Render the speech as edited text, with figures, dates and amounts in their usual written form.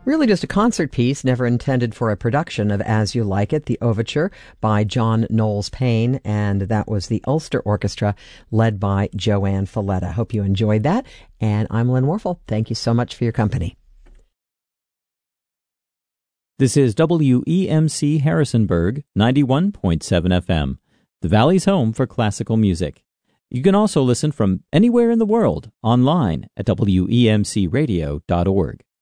Really just a concert piece, never intended for a production of As You Like It, the overture by John Knowles Payne, and that was the Ulster Orchestra led by Joanne Falletta. Hope you enjoyed that, and I'm Lynn Warfel. Thank you so much for your company. This is WEMC Harrisonburg, 91.7 FM, the Valley's home for classical music. You can also listen from anywhere in the world online at WEMCradio.org.